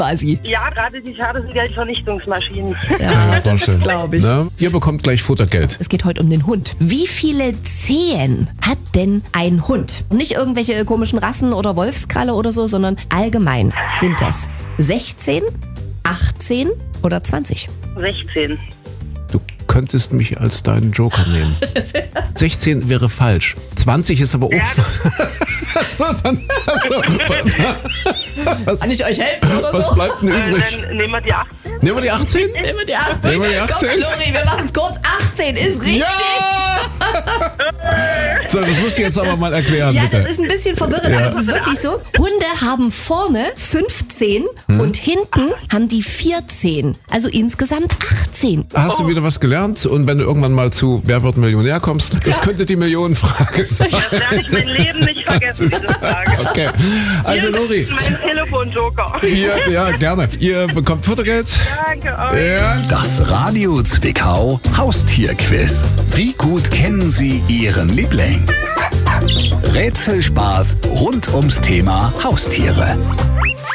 quasi. Ja, gerade die Pferde sind Geldvernichtungsmaschinen. Ja, Voll das schön. glaube ich. Ne? Ihr bekommt gleich Futtergeld. Es geht heute um den Hund. Wie viele Zehen hat denn ein Hund? Nicht irgendwelche komischen Rassen oder Wolfskralle oder so, sondern allgemein sind das 16, 18 oder 20? 16. Du könntest mich als deinen Joker nehmen. 16 wäre falsch. 20 ist aber auch... so, dann, Kann ich euch helfen oder was so? bleibt denn übrig? Dann nehmen wir die 18. Nehmen wir die 18? Nehmen wir die 18. Nehmen wir die 18? Komm, Lori, wir machen es kurz. 18 ist richtig. Ja! So, das musst du jetzt aber mal erklären, Ja, bitte. das ist ein bisschen verwirrend, Ja. aber es ist wirklich so. Hunde haben vorne 15 und hinten haben die 14. Also insgesamt 18. Hast du wieder was gelernt? Und wenn du irgendwann mal zu Wer wird Millionär kommst, das könnte die Millionenfrage sein. Das werde ich mein Leben nicht vergessen, Das ist- diese Frage. Okay, also Hier Lori, ist mein Telefonjoker. ja, gerne. Ihr bekommt Futtergeld. Danke euch. Ja. Das Radio Zwickau Haustierquiz. Wie gut kennen Sie Ihren Liebling? Rätselspaß rund ums Thema Haustiere.